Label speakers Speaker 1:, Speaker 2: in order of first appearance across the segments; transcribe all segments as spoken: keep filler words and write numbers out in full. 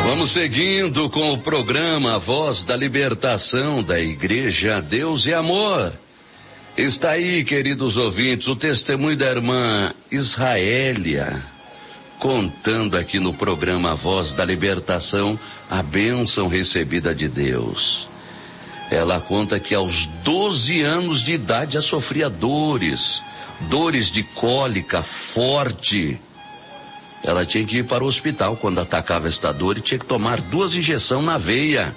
Speaker 1: Vamos seguindo com o programa Voz da Libertação da Igreja Deus e Amor. Está aí, queridos ouvintes, o testemunho da irmã Israélia, contando aqui no programa Voz da Libertação a bênção recebida de Deus. Ela conta que aos doze anos de idade já sofria dores, dores de cólica forte. Ela tinha que ir para o hospital quando atacava esta dor e tinha que tomar duas injeções na veia.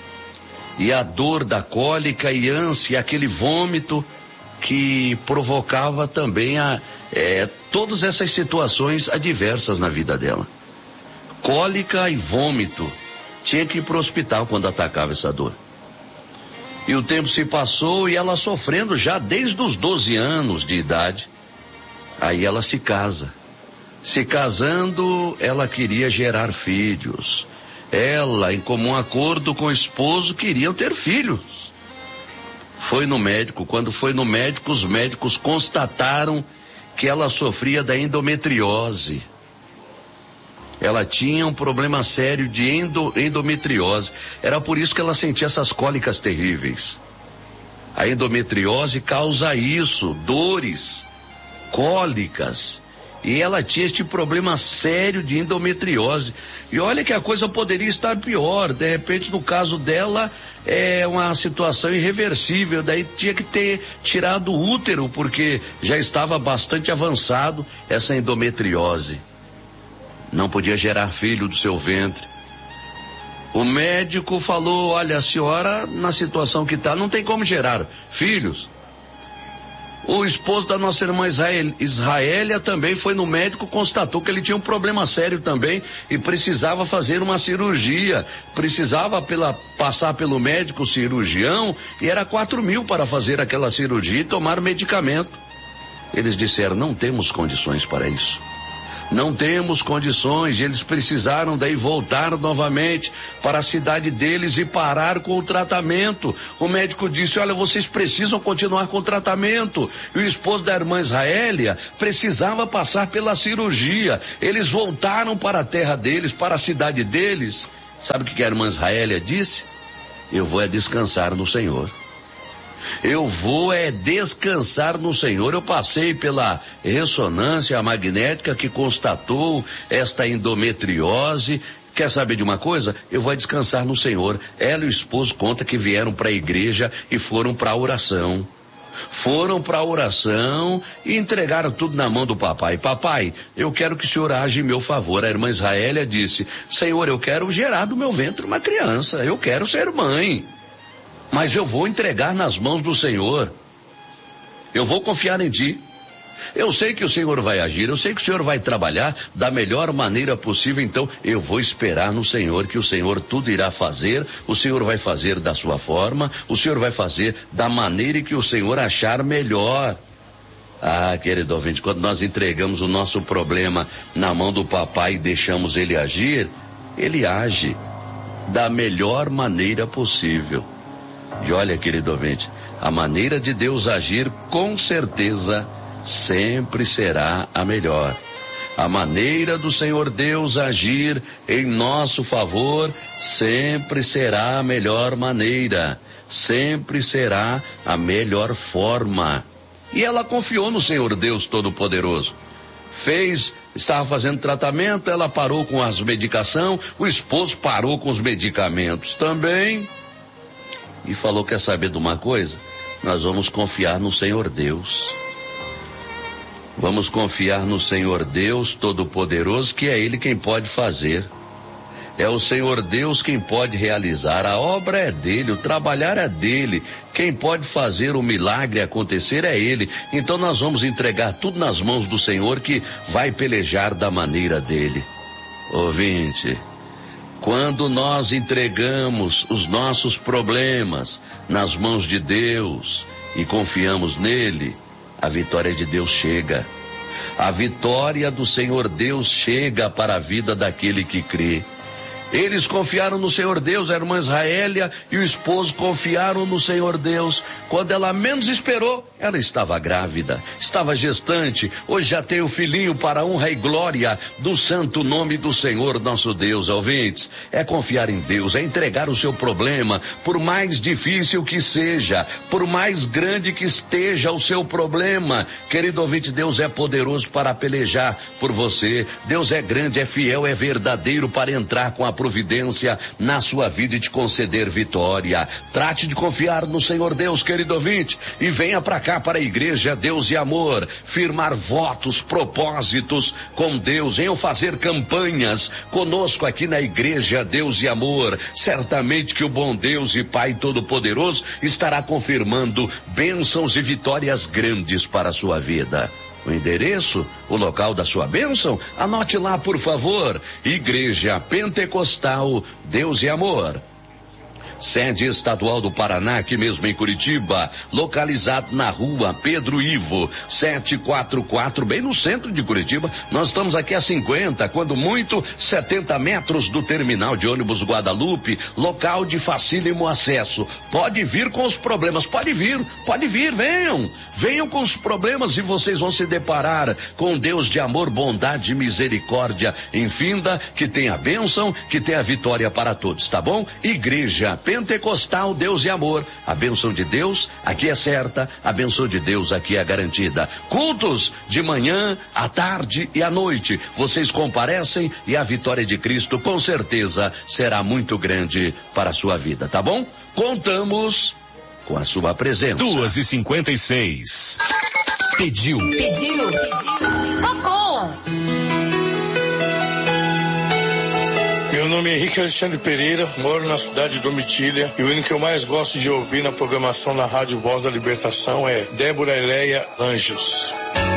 Speaker 1: E a dor da cólica e ânsia, aquele vômito que provocava também a, é, todas essas situações adversas na vida dela. Cólica e vômito. Tinha que ir para o hospital quando atacava essa dor. E o tempo se passou e ela sofrendo já desde os doze anos de idade. Aí ela se casa. Se casando, ela queria gerar filhos. Ela, em comum acordo com o esposo, queriam ter filhos. Foi no médico. Quando foi no médico, os médicos constataram que ela sofria da endometriose. Ela tinha um problema sério de endo, endometriose. Era por isso que ela sentia essas cólicas terríveis. A endometriose causa isso, dores, cólicas. E ela tinha este problema sério de endometriose. E olha que a coisa poderia estar pior. De repente, no caso dela, é uma situação irreversível. Daí tinha que ter tirado o útero, porque já estava bastante avançado essa endometriose. Não podia gerar filho do seu ventre. O médico falou, olha, a senhora, na situação que está, não tem como gerar filhos. O esposo da nossa irmã Israel, Israélia também foi no médico, constatou que ele tinha um problema sério também e precisava fazer uma cirurgia. Precisava pela, passar pelo médico cirurgião e era quatro mil para fazer aquela cirurgia e tomar medicamento. Eles disseram, não temos condições para isso. Não temos condições, e eles precisaram daí voltar novamente para a cidade deles e parar com o tratamento. O médico disse, olha, vocês precisam continuar com o tratamento. E o esposo da irmã Israélia precisava passar pela cirurgia. Eles voltaram para a terra deles, para a cidade deles. Sabe o que a irmã Israélia disse? Eu vou é descansar no Senhor. Eu vou é descansar no Senhor. Eu passei pela ressonância magnética que constatou esta endometriose. Quer saber de uma coisa? Eu vou descansar no Senhor. Ela e o esposo conta que vieram para a igreja e foram para a oração. Foram para a oração e entregaram tudo na mão do papai. Papai, eu quero que o senhor age em meu favor. A irmã Israélia disse, Senhor, eu quero gerar do meu ventre uma criança. Eu quero ser mãe. Mas eu vou entregar nas mãos do Senhor. Eu vou confiar em ti. Eu sei que o Senhor vai agir, eu sei que o Senhor vai trabalhar da melhor maneira possível, então eu vou esperar no Senhor, que o Senhor tudo irá fazer, o Senhor vai fazer da sua forma, o Senhor vai fazer da maneira que o Senhor achar melhor. Ah, querido ouvinte, quando nós entregamos o nosso problema na mão do papai e deixamos ele agir, ele age da melhor maneira possível. E olha, querido ouvinte, a maneira de Deus agir, com certeza, sempre será a melhor. A maneira do Senhor Deus agir em nosso favor, sempre será a melhor maneira. Sempre será a melhor forma. E ela confiou no Senhor Deus Todo-Poderoso. Fez, estava fazendo tratamento, ela parou com as medicações, o esposo parou com os medicamentos também. E falou, quer saber de uma coisa? Nós vamos confiar no Senhor Deus. Vamos confiar no Senhor Deus Todo-Poderoso, que é Ele quem pode fazer. É o Senhor Deus quem pode realizar. A obra é dele, o trabalhar é dele. Quem pode fazer o milagre acontecer é Ele. Então nós vamos entregar tudo nas mãos do Senhor, que vai pelejar da maneira dele. Ouvinte, quando nós entregamos os nossos problemas nas mãos de Deus e confiamos nele, a vitória de Deus chega. A vitória do Senhor Deus chega para a vida daquele que crê. Eles confiaram no Senhor Deus, a irmã Israélia e o esposo confiaram no Senhor Deus. Quando ela menos esperou, ela estava grávida, estava gestante. Hoje já tem o filhinho para a honra e glória do santo nome do Senhor nosso Deus. Ouvintes, é confiar em Deus, é entregar o seu problema, por mais difícil que seja, por mais grande que esteja o seu problema. Querido ouvinte, Deus é poderoso para pelejar por você. Deus é grande, é fiel, é verdadeiro para entrar com a providência na sua vida e te conceder vitória. Trate de confiar no Senhor Deus, querido ouvinte, e venha para cá, para a igreja Deus e Amor, firmar votos, propósitos com Deus. Venham fazer campanhas conosco aqui na igreja Deus e Amor. Certamente que o bom Deus e Pai Todo-Poderoso estará confirmando bênçãos e vitórias grandes para a sua vida. O endereço, o local da sua bênção, anote lá, por favor. Igreja Pentecostal Deus e Amor. Sede estadual do Paraná, aqui mesmo em Curitiba, localizado na rua Pedro Ivo, setecentos e quarenta e quatro, bem no centro de Curitiba. Nós estamos aqui a cinquenta, quando muito, setenta metros do terminal de ônibus Guadalupe, local de facílimo acesso. Pode vir com os problemas, pode vir, pode vir, venham, venham com os problemas e vocês vão se deparar com Deus de amor, bondade e misericórdia infinda, que tem a bênção, que tem a vitória para todos, tá bom? Igreja Pentecostal Deus e Amor. A bênção de Deus aqui é certa, a bênção de Deus aqui é garantida. Cultos de manhã, à tarde e à noite. Vocês comparecem e a vitória de Cristo com certeza será muito grande para a sua vida, tá bom? Contamos com a sua presença.
Speaker 2: Duas e cinquenta e seis. Pediu.
Speaker 3: Pediu. Pediu. Tocou.
Speaker 4: Meu nome é Henrique Alexandre Pereira, moro na cidade de Domitília e o hino que eu mais gosto de ouvir na programação na Rádio Voz da Libertação é Débora Eleia Anjos.